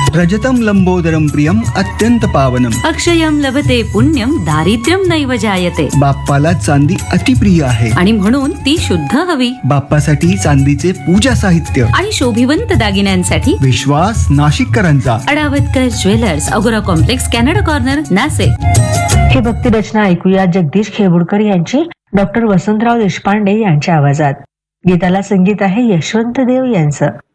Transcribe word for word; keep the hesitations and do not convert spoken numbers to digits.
रजतम लंबोदरम प्रियम अत्यंत पावनम. अक्षयम लभते पुण्यम दारिद्र्यम नैव जायते. बाप्पाला चांदी अतिप्रिय आहे आणि म्हणून ती शुद्ध हवी. बाप्पासाठी चांदीचे पूजा साहित्य आणि शोभिवंत दागिन्यांसाठी विश्वास नाशिककरांचा. अडावतकर ज्वेलर्स, अगोरा कॉम्प्लेक्स, कॅनडा कॉर्नर, नाशिक. ही भक्ती रचना ऐकूया जगदीश खेबुडकर यांची डॉक्टर वसंतराव देशपांडे यांच्या आवाजात. गीताला संगीत आहे यशवंत देव यांचं.